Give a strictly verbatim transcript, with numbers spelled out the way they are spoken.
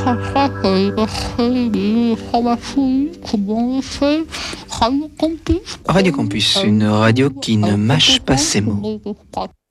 à ça, c'est les formations, comment on fait, Radio Campus. Radio Campus, une radio qui ne mâche pas ses mots.